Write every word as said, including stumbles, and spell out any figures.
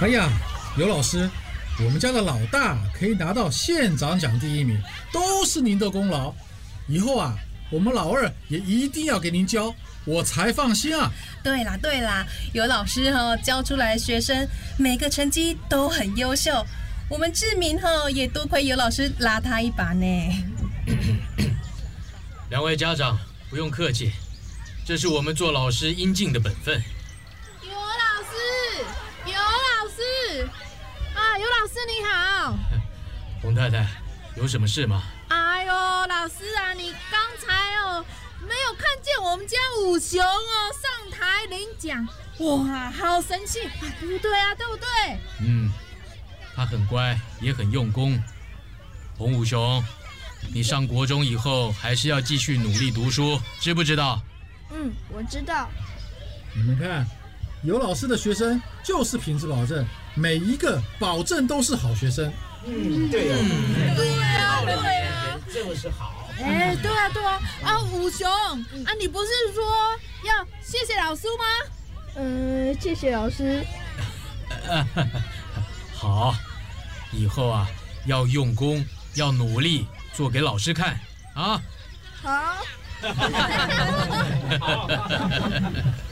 哎呀，尤老师，我们家的老大可以拿到县长奖第一名，都是您的功劳。以后啊，我们老二也一定要给您教，我才放心啊。 对啦对啦，尤老师哦，教出来的学生每个成绩都很优秀，我们志明哦也多亏尤老师拉他一把呢。 两位家长不用客气，这是我们做老师应尽的本分。 尤老师，尤老师，啊，尤老师你好。 洪太太，有什么事吗？ 哎呦，老师啊，你刚才哦没有看见我们家五雄哦上台领奖，哇，好神气啊，对不对啊？对不对？ 嗯，他很乖，也很用功。洪武雄，你上国中以后还是要继续努力读书，知不知道？ 嗯，我知道。 你们看，尤老师的学生就是品质保证，每一个保证都是好学生。 嗯，对呀、啊， 嗯、对啊，对啊， 就是好。 哎，对啊，对啊，啊，武雄啊，你不是说要谢谢老师吗？ 嗯，谢谢老师。 好，以后啊要用功，要努力，做给老师看啊。 好。